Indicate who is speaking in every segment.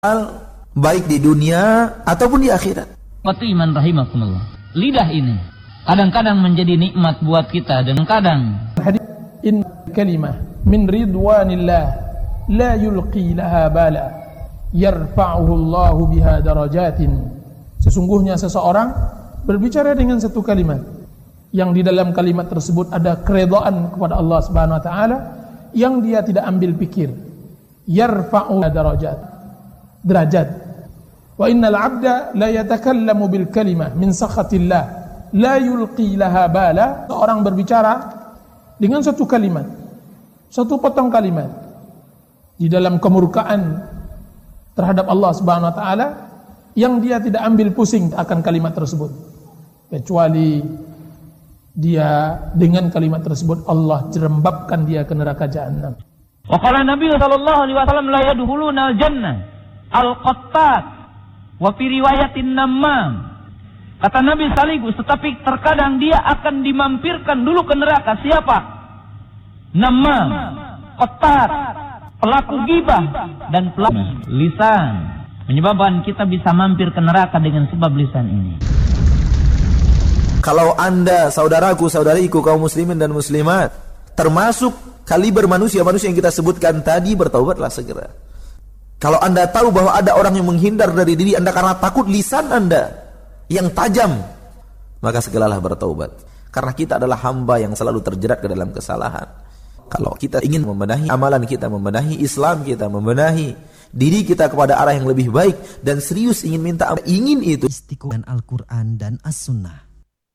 Speaker 1: baik di dunia ataupun di akhirat.
Speaker 2: Iman rahimakumullah. Lidah ini kadang-kadang menjadi nikmat buat kita dan kadang
Speaker 3: in kalimah min ridwanillah la yulqi laha bala yarfa'uhu Allah biha darajatin. Sesungguhnya seseorang berbicara dengan satu kalimat yang di dalam kalimat tersebut ada keridhaan kepada Allah Subhanahu wa taala yang dia tidak ambil pikir. Yarfa'u derajat. Wa innal 'abda la yatakallamu bil kalimah min sakhatillah la yulqi laha bala. Seorang berbicara dengan satu kalimat, satu potong kalimat di dalam kemurkaan terhadap Allah Subhanahu wa taala yang dia tidak ambil pusing akan kalimat tersebut, kecuali dia dengan kalimat tersebut Allah jerembabkan dia ke neraka jahanam.
Speaker 2: Wa qala Nabi sallallahu alaihi wasallam la yadkhuluna al-jannah al-qattat wa fi riwayatin namam. Kata Nabi sekaligus, tetapi terkadang dia akan dimampirkan dulu ke neraka. Siapa? Namam, qattat, pelaku ghibah dan pelaku lisan. Menyebabkan kita bisa mampir ke neraka dengan sebab lisan ini.
Speaker 1: Kalau Anda, saudaraku, saudariku, kaum muslimin dan muslimat, termasuk kaliber manusia-manusia yang kita sebutkan tadi, bertaubatlah segera. Kalau Anda tahu bahwa ada orang yang menghindar dari diri Anda karena takut lisan Anda yang tajam, maka segeralah bertaubat. Karena kita adalah hamba yang selalu terjerat ke dalam kesalahan. Kalau kita ingin membenahi amalan kita, membenahi Islam kita, membenahi diri kita kepada arah yang lebih baik, dan serius ingin minta, ingin itu
Speaker 4: Istiqomah Al-Quran dan As-Sunnah.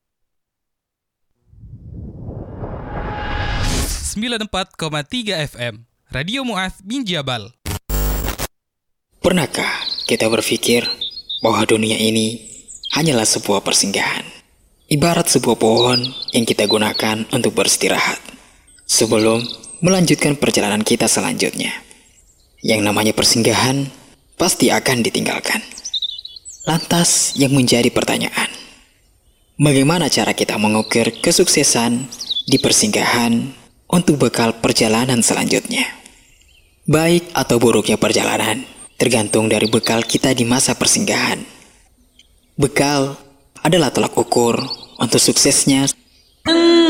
Speaker 5: 94,3 FM Radio Mu'adz bin Jabal.
Speaker 6: Pernahkah kita berpikir bahwa dunia ini hanyalah sebuah persinggahan, ibarat sebuah pohon yang kita gunakan untuk beristirahat sebelum melanjutkan perjalanan kita selanjutnya. Yang namanya persinggahan pasti akan ditinggalkan. Lantas yang menjadi pertanyaan, bagaimana cara kita mengukur kesuksesan di persinggahan untuk bekal perjalanan selanjutnya? Baik atau buruknya perjalanan tergantung dari bekal kita di masa persinggahan. Bekal adalah tolak ukur untuk suksesnya